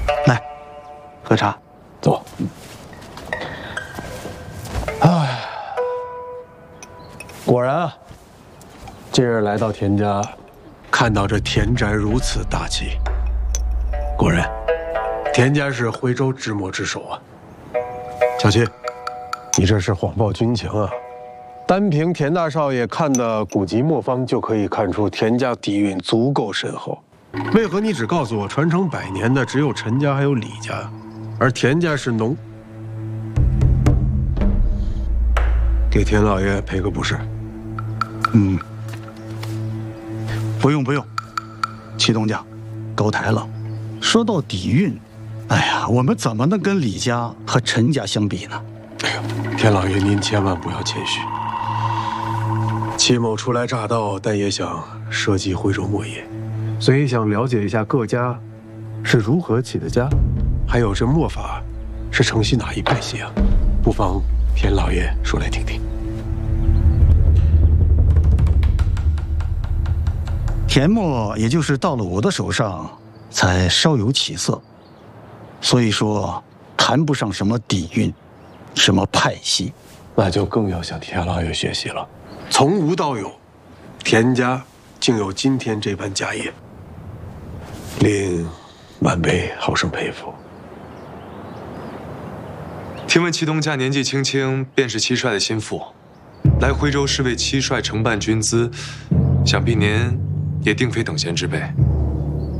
来，喝茶。 走。哎，果然啊，今日来到田家，看到这田宅如此大气，果然，田家是徽州之末之首啊。小七，你这是谎报军情啊！单凭田大少爷看的古籍墨方，就可以看出田家底蕴足够深厚。为何你只告诉我传承100年的只有陈家还有李家，而田家是农？给田老爷赔个不是。 不用，祁东家，高抬了。说到底蕴，哎呀，我们怎么能跟李家和陈家相比呢？ 哎呦，田老爷您千万不要谦虚。戚某初来乍到，但也想涉及徽州墨业，所以想了解一下各家是如何起的家，还有这墨法是承袭哪一派系啊？不妨田老爷说来听听。 田墨也就是到了我的手上，才稍有起色，所以说谈不上什么底蕴，什么派系， 那就更要向田老爷学习了。从无到有，田家竟有今天这般家业，令晚辈好生佩服。 听闻祁东家年纪轻轻便是七帅的心腹，来徽州是为七帅承办军资，想必您也定非等闲之辈。